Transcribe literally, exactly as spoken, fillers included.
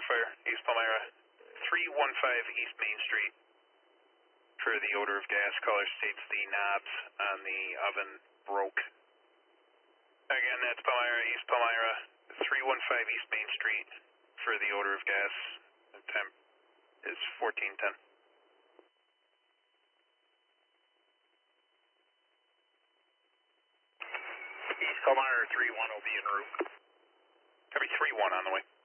Fire, East Palmyra, three one five East Main Street. For the odor of gas, caller states the knobs on the oven broke. Again, that's Palmyra, East Palmyra, three one five East Main Street. For the odor of gas, the temp is fourteen ten. East Palmyra three one will be en route. Copy three one on the way.